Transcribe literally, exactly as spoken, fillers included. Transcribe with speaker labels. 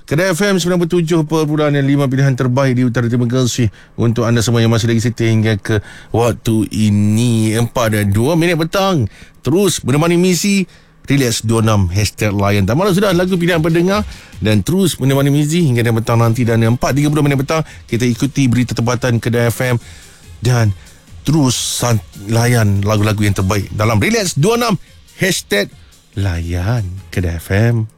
Speaker 1: Kedai F M sembilan puluh tujuh perpuluhan lima pilihan terbaik di Utara Terima kasih untuk anda semua yang masih lagi setia hingga ke waktu ini. Empat dan dua minit petang. Terus menemani misi Relax dua puluh enam Hashtag Layan. Tak malah sudah lagu pilihan pendengar. Dan terus menemani misi hingga dan petang nanti. Dan empat tiga puluh minit petang kita ikuti berita tempatan Kedai F M. Dan terus layan lagu-lagu yang terbaik dalam Relax dua puluh enam Hashtag Layan Kedai F M.